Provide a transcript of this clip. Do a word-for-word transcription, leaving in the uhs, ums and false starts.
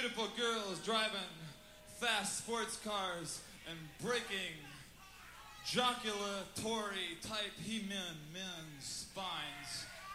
beautiful girls driving fast sports cars and breaking joculatory type he-men men's spines.